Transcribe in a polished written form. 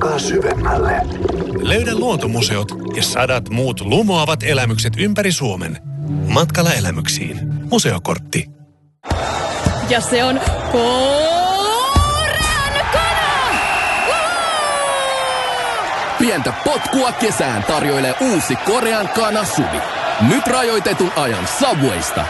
Matkaa syvemmälle. Löydä luontomuseot ja 100 muut lumoavat elämykset ympäri Suomen. Matkalla elämyksiin. Museokortti. Ja se on Pientä potkua kesään tarjoilee uusi Korean kana Suvi. Nyt rajoitetun ajan Subwaysta.